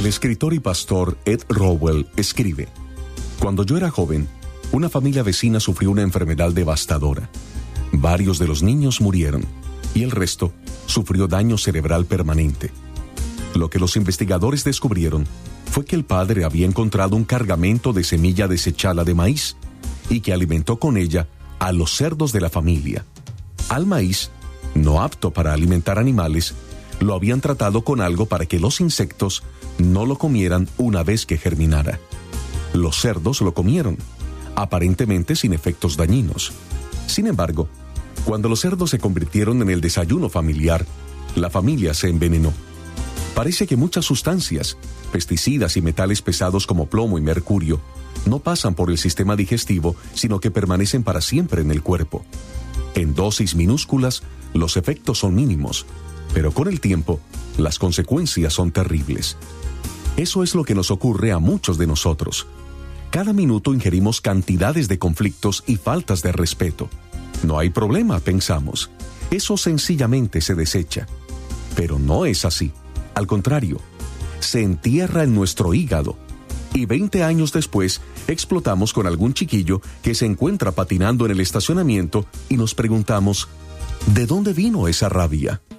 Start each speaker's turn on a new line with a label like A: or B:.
A: El escritor y pastor Ed Rowell escribe: cuando yo era joven, una familia vecina sufrió una enfermedad devastadora. Varios de los niños murieron y el resto sufrió daño cerebral permanente. Lo que los investigadores descubrieron fue que el padre había encontrado un cargamento de semilla desechada de maíz y que alimentó con ella a los cerdos de la familia. Al maíz, no apto para alimentar animales, lo habían tratado con algo para que los insectos no lo comieran una vez que germinara. Los cerdos lo comieron, aparentemente sin efectos dañinos. Sin embargo, cuando los cerdos se convirtieron en el desayuno familiar, la familia se envenenó. Parece que muchas sustancias, pesticidas y metales pesados como plomo y mercurio, no pasan por el sistema digestivo, sino que permanecen para siempre en el cuerpo. En dosis minúsculas, los efectos son mínimos, pero con el tiempo, las consecuencias son terribles. Eso es lo que nos ocurre a muchos de nosotros. Cada minuto ingerimos cantidades de conflictos y faltas de respeto. No hay problema, pensamos. Eso sencillamente se desecha. Pero no es así. Al contrario, se entierra en nuestro hígado. Y 20 años después, explotamos con algún chiquillo que se encuentra patinando en el estacionamiento y nos preguntamos, ¿de dónde vino esa rabia?